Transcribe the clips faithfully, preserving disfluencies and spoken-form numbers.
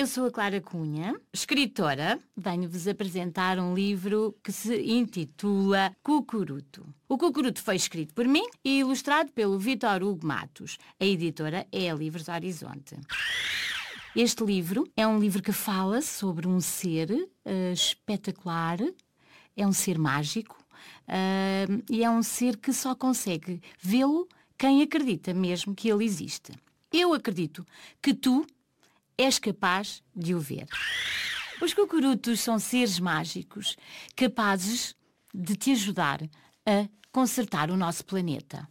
Eu sou a Clara Cunha, escritora. Venho-vos apresentar um livro que se intitula Cucuruto. O Cucuruto foi escrito por mim e ilustrado pelo Vítor Hugo Matos. A editora é a Livros Horizonte. Este livro é um livro que fala sobre um ser uh, espetacular, é um ser mágico uh, e é um ser que só consegue vê-lo quem acredita mesmo que ele existe. Eu acredito que tu és capaz de o ver. Os cucurutos são seres mágicos capazes de te ajudar a consertar o nosso planeta.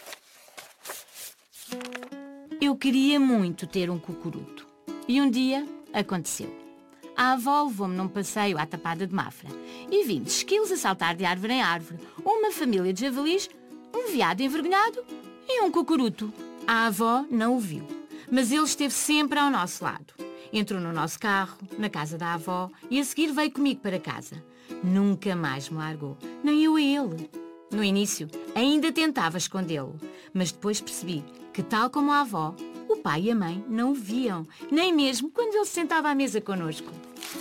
Eu queria muito ter um cucuruto. E um dia aconteceu. A avó levou-me num passeio à Tapada de Mafra e vi esquilos a saltar de árvore em árvore, uma família de javalis, um veado envergonhado e um cucuruto. A avó não o viu, mas ele esteve sempre ao nosso lado. Entrou no nosso carro, na casa da avó, e a seguir veio comigo para casa. Nunca mais me largou, nem eu a ele. No início, ainda tentava escondê-lo, mas depois percebi que, tal como a avó, o pai e a mãe não o viam, nem mesmo quando ele se sentava à mesa connosco.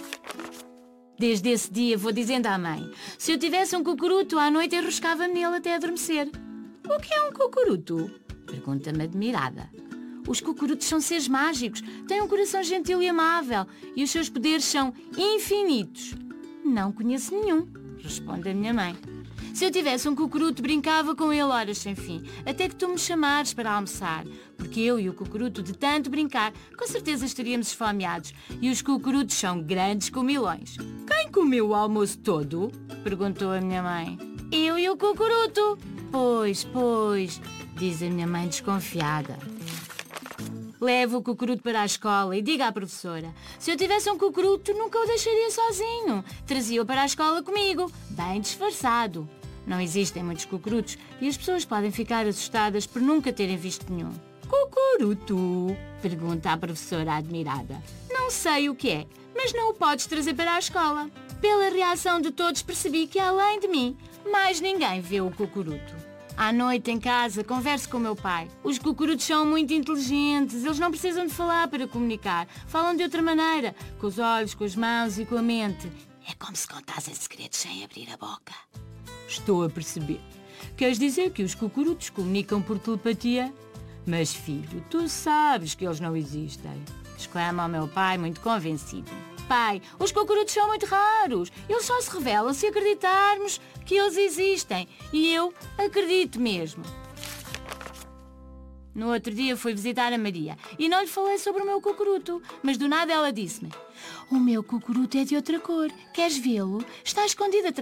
Desde esse dia vou dizendo à mãe, se eu tivesse um cucuruto à noite enroscava-me nele até adormecer. O que é um cucuruto? Pergunta-me admirada. Os cucurutos são seres mágicos, têm um coração gentil e amável e os seus poderes são infinitos. Não conheço nenhum, responde a minha mãe. Se eu tivesse um cucuruto, brincava com ele horas sem fim, até que tu me chamares para almoçar, porque eu e o cucuruto, de tanto brincar, com certeza estaríamos esfomeados, e os cucurutos são grandes comilões. Quem comeu o almoço todo? Perguntou a minha mãe. Eu e o cucuruto. Pois, pois, diz a minha mãe desconfiada. Leva o cucuruto para a escola e diga à professora, se eu tivesse um cucuruto, nunca o deixaria sozinho. Trazia-o para a escola comigo, bem disfarçado. Não existem muitos cucurutos e as pessoas podem ficar assustadas por nunca terem visto nenhum. Cucuruto? Pergunta a professora admirada. Não sei o que é, mas não o podes trazer para a escola. Pela reação de todos percebi que, além de mim, mais ninguém vê o cucuruto. À noite, em casa, converso com o meu pai. Os cucurutos são muito inteligentes, eles não precisam de falar para comunicar. Falam de outra maneira, com os olhos, com as mãos e com a mente. É como se contassem segredos sem abrir a boca. Estou a perceber. Queres dizer que os cucurutos comunicam por telepatia? Mas, filho, tu sabes que eles não existem. Exclama o meu pai, muito convencido. Pai, os cucurutos são muito raros. Eles só se revelam se acreditarmos que eles existem. E eu acredito mesmo. No outro dia fui visitar a Maria e não lhe falei sobre o meu cucuruto, mas do nada ela disse-me: o meu cucuruto é de outra cor. Queres vê-lo? Está escondido atrás